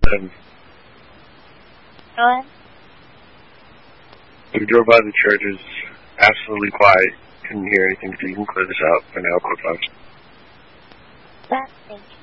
7. Go ahead. We drove by the church. It was absolutely quiet. Couldn't hear anything, so you can clear this out for now. Code 5. Thank you.